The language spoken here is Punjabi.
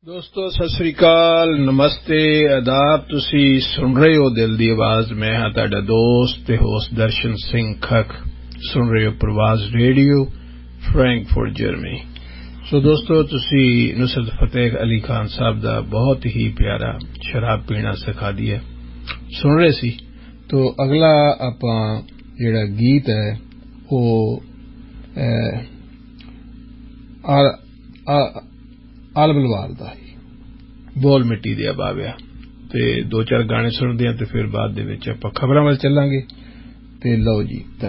ਦੋਸਤੋ ਸਤਿ ਸ੍ਰੀ ਅਕਾਲ, ਨਮਸਤੇ, ਆਦਾਬ। ਤੁਸੀਂ ਸੁਣ ਰਹੇ ਹੋ ਦਿਲ ਦੀ ਆਵਾਜ਼। ਮੈਂ ਹਾਂ ਤੁਹਾਡਾ ਦੋਸਤ ਤੇ ਹੋਸਟ ਦਰਸ਼ਨ ਸਿੰਘ ਖੱਖ। ਸੁਣ ਰਹੇ ਹੋ ਪ੍ਰਵਾਜ਼ ਰੇਡੀਓ, ਫਰੈਂਕਫਰਟ, ਜਰਮਨੀ। ਸੋ ਦੋਸਤੋ, ਤੁਸੀਂ ਨੁਸਰਤ ਫਤਿਹ ਅਲੀ ਖਾਨ ਸਾਹਿਬ ਦਾ ਬਹੁਤ ਹੀ ਪਿਆਰਾ ਸ਼ਰਾਬ ਪੀਣਾ ਸਿਖਾ ਦਿਆ ਸੁਣ ਰਹੇ ਸੀ। ਤੋ ਅਗਲਾ ਆਪਾਂ ਜਿਹੜਾ ਗੀਤ ਹੈ ਉਹ ਆਲ ਬਲਵਾਲ ਦਾ ਬੋਲ ਮਿੱਟੀ ਦੇ ਬਾਬਿਆ ਤੇ ਦੋ ਚਾਰ ਗਾਣੇ ਸੁਣਦੇ ਹਾਂ ਤੇ ਫਿਰ ਬਾਅਦ ਦੇ ਵਿੱਚ ਆਪਾਂ ਖਬਰਾਂ ਵੱਲ ਚੱਲਾਂਗੇ। ਤੇ ਲਓ ਜੀ।